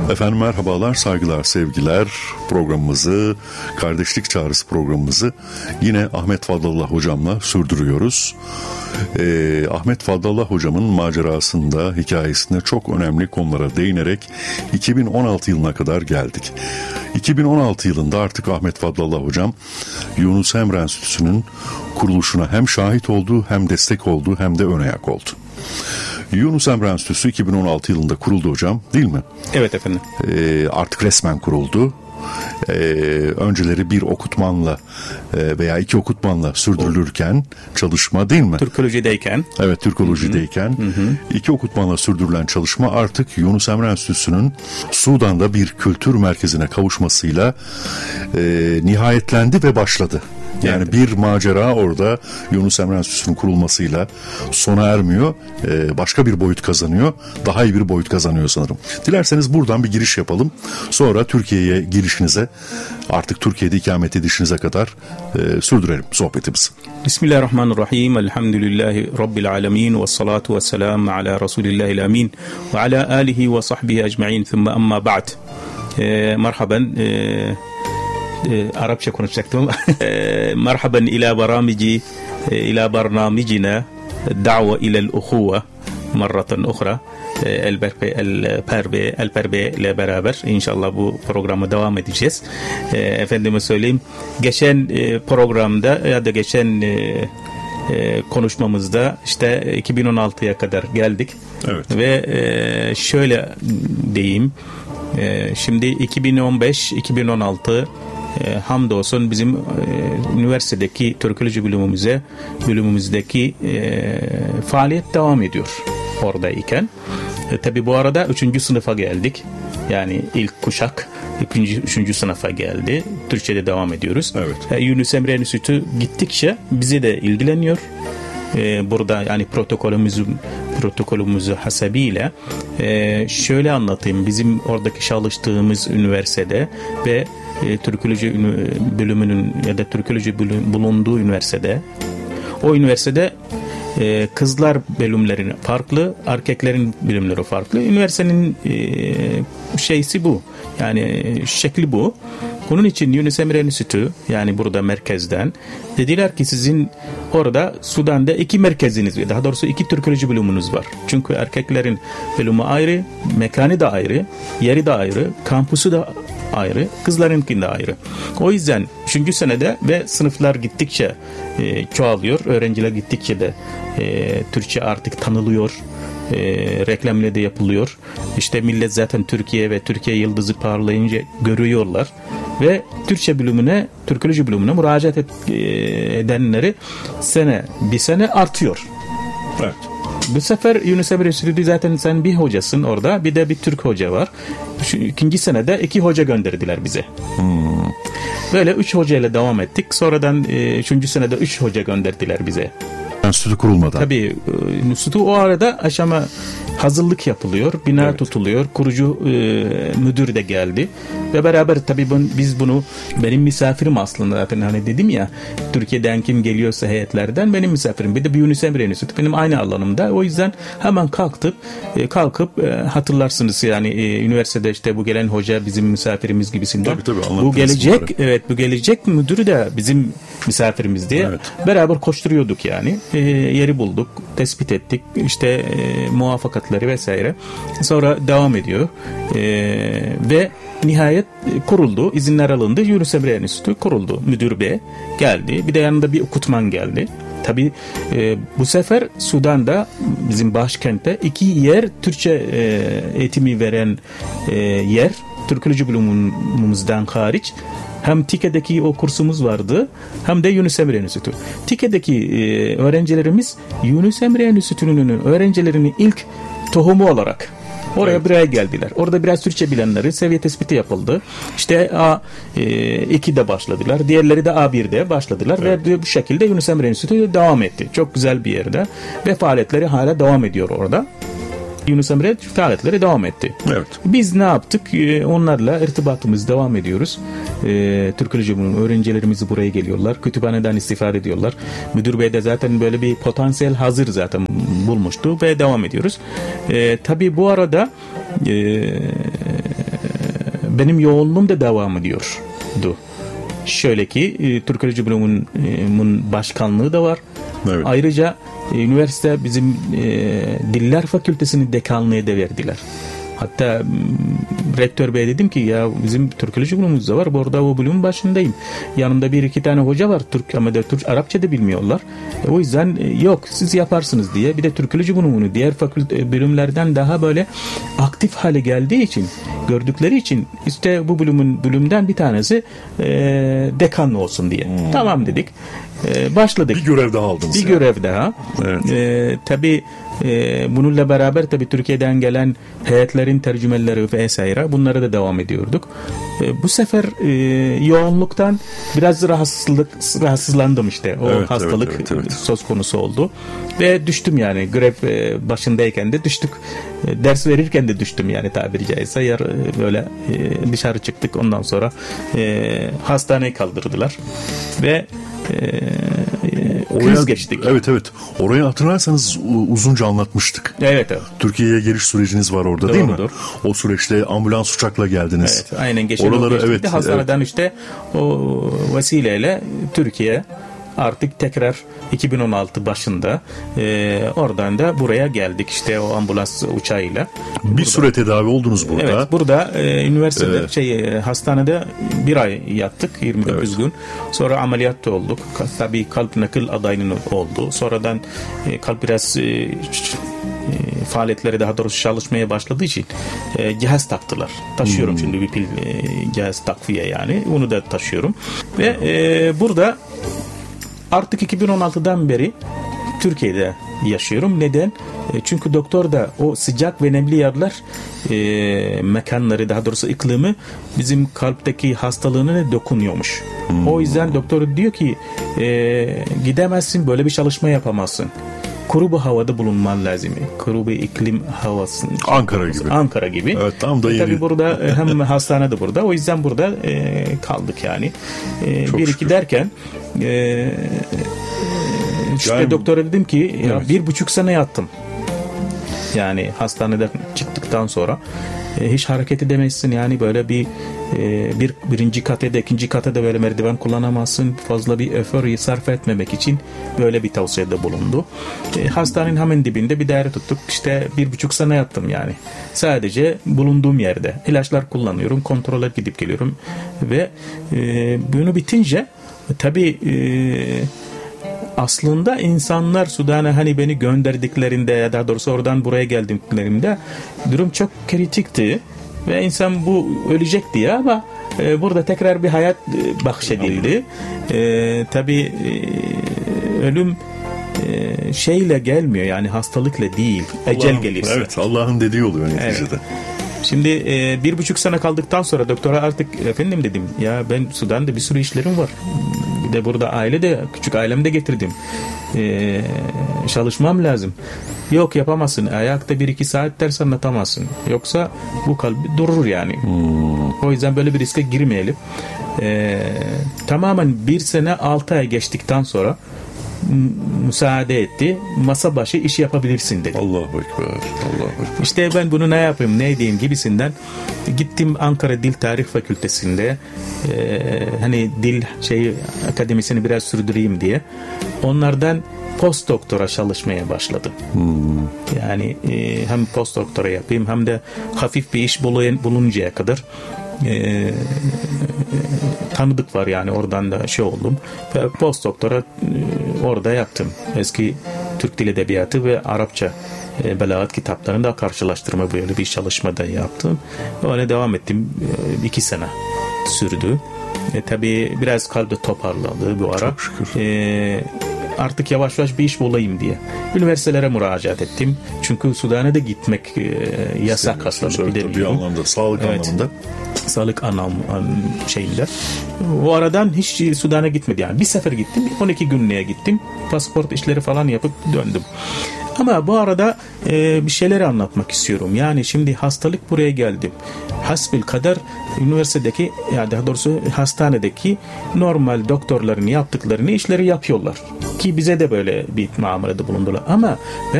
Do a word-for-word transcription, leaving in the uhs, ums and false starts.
Efendim merhabalar, saygılar, sevgiler. Programımızı, Kardeşlik Çağrısı programımızı yine Ahmet Fadlallah hocamla sürdürüyoruz. Ee, Ahmet Fadlallah hocamın macerasında, hikayesinde çok önemli konulara değinerek iki bin on altı yılına kadar geldik. iki bin on altı yılında artık Ahmet Fadlallah hocam Yunus Emre Enstitüsü'nün kuruluşuna hem şahit oldu, hem destek oldu, hem de ön ayak oldu. Yunus Emre Enstitüsü iki bin on altı yılında kuruldu hocam, değil mi? Evet efendim. Ee, artık resmen kuruldu. Ee, önceleri bir okutmanla e, veya iki okutmanla sürdürülürken çalışma, değil mi? Türkolojideyken. Evet, Türkolojideyken hı hı. iki okutmanla sürdürülen çalışma artık Yunus Emre Enstitüsü'nün Sudan'da bir kültür merkezine kavuşmasıyla e, nihayetlendi ve başladı. Yani evet. Bir macera orada Yunus Emre Enstitüsü'nün kurulmasıyla sona ermiyor. Ee, başka bir boyut kazanıyor. Daha iyi bir boyut kazanıyor sanırım. Dilerseniz buradan bir giriş yapalım. Sonra Türkiye'ye girişinize, artık Türkiye'de ikamet edişinize kadar e, sürdürelim sohbetimizi. Bismillahirrahmanirrahim. Elhamdülillahi Rabbil alemin. Ve salatu ve selamu ala Resulillahil amin. Ve ala alihi ve sahbihi ecma'in. Thumma amma ba'd. E, merhaben. E, E, Arapça konuşacaktım. e, Merhaben ila baramici e, ila barnamicina da've ila'l uhuve marratan ukhra el perbe el perbe el perbe ile beraber inşallah bu programa devam edeceğiz. E, efendime söyleyeyim, geçen e, programda ya da geçen e, e, konuşmamızda işte iki bin on altıya kadar geldik. Evet. Ve e, şöyle diyeyim. E, şimdi iki bin on beş iki bin on altı E, hamdolsun bizim e, üniversitedeki Türkoloji bölümümüze bölümümüzdeki e, faaliyet devam ediyor oradayken. E, tabi bu arada üçüncü sınıfa geldik. Yani ilk kuşak ikinci, üçüncü sınıfa geldi. Türkçe'de devam ediyoruz. Evet. E, Yunus Emre Enstitüsü gittikçe bizi de ilgileniyor. E, burada yani protokolümüzü protokolümüzü hasebiyle e, şöyle anlatayım. Bizim oradaki çalıştığımız üniversitede ve e, Türkoloji bölümünün ya da Türkoloji bölüm, bulunduğu üniversitede, o üniversitede e, kızlar bölümleri farklı, erkeklerin bölümleri farklı. Üniversitenin e, şeysi bu. Yani şekli bu. Bunun için Yunus Emre Enstitüsü, yani burada merkezden dediler ki sizin orada Sudan'da iki merkeziniz var. Daha doğrusu iki Türkoloji bölümünüz var. Çünkü erkeklerin bölümü ayrı, mekanı da ayrı, yeri de ayrı, kampüsü de ayrı, kızlarınki de ayrı. O yüzden üçüncü senede ve sınıflar gittikçe e, çoğalıyor. Öğrenciler gittikçe de e, Türkçe artık tanılıyor. E, reklamla da yapılıyor. İşte millet zaten Türkiye ve Türkiye yıldızı parlayınca görüyorlar ve Türkçe bölümüne, Türkoloji bölümüne müracaat et, e, edenleri sene bir sene artıyor. Evet. Bu sefer Yunus Emre Enstitüsü zaten sen bir hocasın orada, bir de bir Türk hoca var. Şu ikinci senede iki hoca gönderdiler bize. Hmm. Böyle üç hocayla devam ettik. Sonradan e, üçüncü senede üç hoca gönderdiler bize. Enstitü kurulmadan. Tabii enstitü o arada aşama hazırlık yapılıyor, bina evet. tutuluyor, kurucu e, müdür de geldi ve beraber tabii ben, biz bunu, benim misafirim aslında zaten, hani dedim ya Türkiye'den kim geliyorsa heyetlerden benim misafirim, bir de bir Yunus Emre Enstitüsü benim aynı alanımda, o yüzden hemen kalktıp e, kalkıp e, hatırlarsınız yani e, üniversitede işte bu gelen hoca bizim misafirimiz gibisinden. Tabii, tabii, bu gelecek bunları. Evet, bu gelecek müdürü de bizim misafirimiz diye evet. beraber koşturuyorduk yani. E, yeri bulduk, tespit ettik, işte e, muvaffakatları vesaire. Sonra devam ediyor e, ve nihayet kuruldu, izinler alındı, Yunus Emre Enstitüsü kuruldu. Müdür bey geldi, bir de yanında bir okutman geldi. Tabii e, bu sefer Sudan'da bizim başkentte iki yer Türkçe e, eğitimi veren e, yer, Türkoloji bölümümüzden hariç. Hem Tike'deki o kursumuz vardı, hem de Yunus Emre Enstitüsü. Tike'deki e, öğrencilerimiz Yunus Emre Enstitüsü'nün öğrencilerinin ilk tohumu olarak oraya evet. buraya geldiler. Orada biraz Türkçe bilenleri seviye tespiti yapıldı. İşte A iki'de başladılar. Diğerleri de A bir'de başladılar evet. ve bu şekilde Yunus Emre Enstitüsü devam etti. Çok güzel bir yerde ve faaliyetleri hala devam ediyor orada. Yunus Emre faaliyetleri devam etti. Evet. Biz ne yaptık? Onlarla irtibatımız devam ediyoruz. Ee, Türkoloji öğrencilerimiz buraya geliyorlar. Kütüphaneden istifade ediyorlar. Müdür bey de zaten böyle bir potansiyel hazır zaten bulmuştu ve devam ediyoruz. Ee, tabii bu arada e, benim yoğunluğum da devam ediyordu. Şöyle ki e, Türkoloji bölümünün başkanlığı da var. Evet. Ayrıca e, üniversite bizim e, Diller Fakültesini dekanlığı da verdiler. Hatta rektör bey dedim ki ya bizim Türkoloji bölümümüz de var. Bu arada o bölümün başındayım. Yanımda bir iki tane hoca var. Türk ama da Türk Arapça da bilmiyorlar. E, o yüzden e, yok siz yaparsınız diye. Bir de Türkoloji bölümünü diğer fakülte bölümlerden daha böyle aktif hale geldiği için gördükleri için işte bu bölümün bölümden bir tanesi e, dekan olsun diye. Hmm. Tamam dedik. E, başladık. Bir görev daha aldınız. Bir yani. görev daha. Evet. E, tabii e, bununla beraber tabii Türkiye'den gelen heyetlerin tercümeleri vesaire bunlara da devam ediyorduk. E, bu sefer e, yoğunluktan biraz rahatsızlık rahatsızlandım işte. O evet, hastalık evet, evet, evet. söz konusu oldu. Ve düştüm yani. Grev e, başındayken de düştük. E, ders verirken de düştüm yani tabiri caizse. Yer e, böyle e, dışarı çıktık. Ondan sonra e, hastaneye kaldırdılar. Ve Ee, kriz geçtik. Evet evet. Orayı hatırlarsanız uzunca anlatmıştık. Evet evet. Türkiye'ye geliş süreciniz var orada. Doğru, değil mi? Doğru. O süreçte ambulans uçakla geldiniz. Evet. Aynen geçen Oraları, evet, hastaneden evet. işte o vesileyle Türkiye artık tekrar iki bin on altı başında e, oradan da buraya geldik işte o ambulans uçağıyla. Bir burada. Süre tedavi oldunuz burada. Evet, burada e, üniversitede evet. şey hastanede bir ay yattık yirmi dokuz evet. gün. Sonra ameliyatta olduk. Tabii kalp nakil adayının oldu. Sonradan e, kalp biraz e, e, faaliyetleri daha doğrusu çalışmaya başladığı için e, cihaz taktılar. Taşıyorum hmm. şimdi bir pil e, cihaz takviye yani. Onu da taşıyorum. Ve e, burada artık iki bin on altıdan beri Türkiye'de yaşıyorum. Neden? E, çünkü doktor da o sıcak ve nemli yerler e, mekanları daha doğrusu iklimi bizim kalpteki hastalığına dokunuyormuş. Hmm. O yüzden doktor diyor ki e, gidemezsin böyle bir çalışma yapamazsın. Kuru bir havada bulunman lazım. Kuru bir iklim havası. Ankara gibi. Ankara gibi. Evet, tam da e, yeni. Tabii burada hem hastane de burada. O yüzden burada e, kaldık yani. E, bir şükür. iki derken e, işte yani, doktora dedim ki ya evet. bir buçuk sene yattım. Yani hastaneden çıktıktan sonra e, hiç hareket edemezsin yani böyle bir e, bir birinci katede ikinci katede böyle merdiven kullanamazsın, fazla bir efor sarf etmemek için böyle bir tavsiyede bulundu. E, hastanenin hemen dibinde bir daire tuttuk, işte bir buçuk sene yattım yani sadece bulunduğum yerde ilaçlar kullanıyorum, kontrole gidip geliyorum ve e, bunu bitince tabii e, aslında insanlar Sudan'a hani beni gönderdiklerinde ya daha doğrusu oradan buraya geldiklerinde durum çok kritikti ve insan bu ölecek diye ama e, burada tekrar bir hayat e, bahşedildi. E, tabii e, ölüm e, şeyle gelmiyor yani hastalıkla değil, ecel gelirse. Evet, Allah'ın dediği oluyor neticede. Evet. Şimdi e, bir buçuk sene kaldıktan sonra doktora artık efendim dedim ya ben Sudan'da bir sürü işlerim var. Bir de burada aile de küçük ailemi de getirdim. Ee, çalışmam lazım. Yok yapamazsın. Ayakta bir iki saat ders anlatamazsın. Yoksa bu kalbi durur yani. Hmm. O yüzden böyle bir riske girmeyelim. Ee, tamamen bir sene altı ay geçtikten sonra müsaade etti. Masa başı iş yapabilirsin dedi. Allahu Ekber. Allahu Ekber. İşte ben bunu ne yapayım, ne edeyim gibisinden gittim Ankara Dil Tarih Fakültesi'nde e, hani dil şey akademisini biraz sürdüreyim diye onlardan post doktora çalışmaya başladım. Hmm. Yani e, hem post doktora yapayım hem de hafif bir iş bulun, buluncaya kadar e, tanıdık var yani oradan da şey oldum. Ve post doktora e, orada yaptım. Eski Türk Dil Edebiyatı ve Arapça e, belagat kitaplarında karşılaştırma böyle bir çalışmada yaptım. Öyle devam ettim. E, iki sene sürdü. E, tabii biraz kalbi toparladı bu ara. Çok şükür. E, artık yavaş yavaş bir iş bulayım diye. Üniversitelere müracaat ettim. Çünkü Sudan'a da gitmek e, yasak aslında. Bir, bir anlamda, sağlık evet. anlamında. Sağlık anlam şeyinde. O aradan hiç Sudan'a gitmedi yani. Bir sefer gittim, on iki günlüğe gittim. Pasaport işleri falan yapıp döndüm. Ama bu arada e, bir şeyleri anlatmak istiyorum. Yani şimdi hastalık buraya geldim. Hasbil kadar üniversitedeki ya daha doğrusu hastanedeki normal doktorların yaptıklarını işleri yapıyorlar. Ki bize de böyle bir muamelede bulundular. Ama